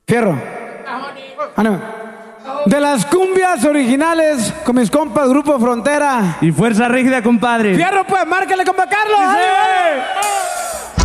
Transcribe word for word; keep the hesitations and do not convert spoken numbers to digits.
Fierro. Ánimo. De las cumbias originales con mis compas Grupo Frontera. Y Fuerza Rígida, compadre. Fierro, pues, márquele, compa Carlos. ¡Sí! ¡Ánimo!